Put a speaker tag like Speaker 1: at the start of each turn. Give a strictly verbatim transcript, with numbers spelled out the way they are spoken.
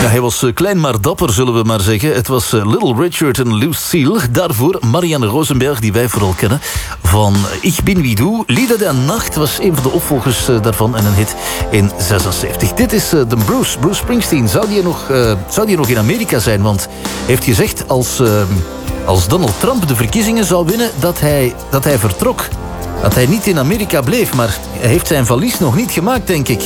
Speaker 1: hij was klein maar dapper, zullen we maar zeggen. Het was Little Richard en Lucille. Daarvoor Marianne Rosenberg, die wij vooral kennen, van Ich bin wie du. Lieder der Nacht was een van de opvolgers daarvan en een hit in zesenzeventig. Dit is de Bruce, Bruce Springsteen. Zou die nog, uh, zou die nog in Amerika zijn? Want hij heeft gezegd, als, uh, als Donald Trump de verkiezingen zou winnen, dat hij, dat hij vertrok. Dat hij niet in Amerika bleef, maar hij heeft zijn valies nog niet gemaakt, denk ik.